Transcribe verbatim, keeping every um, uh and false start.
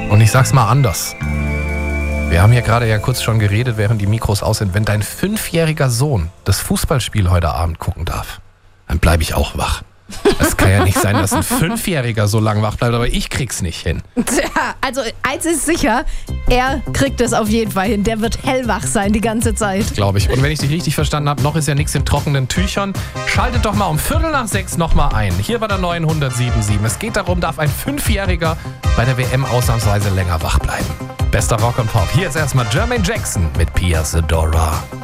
Und ich sag's mal anders. Wir haben hier gerade ja kurz schon geredet, während die Mikros aus sind. Wenn dein fünfjähriger Sohn das Fußballspiel heute Abend gucken darf, dann bleibe ich auch wach. Es kann ja nicht sein, dass ein Fünfjähriger so lang wach bleibt, aber ich krieg's nicht hin. Tja, also eins ist sicher, er kriegt es auf jeden Fall hin. Der wird hellwach sein die ganze Zeit. Glaube ich. Und wenn ich dich richtig verstanden habe, noch ist ja nichts in trockenen Tüchern. Schaltet doch mal um Viertel nach sechs nochmal ein. Hier bei der neuen hundertsieben Komma sieben. Es geht darum, darf ein Fünfjähriger bei der W M ausnahmsweise länger wach bleiben. Bester Rock und Pop. Hier ist erstmal Jermaine Jackson mit Pia Sedora.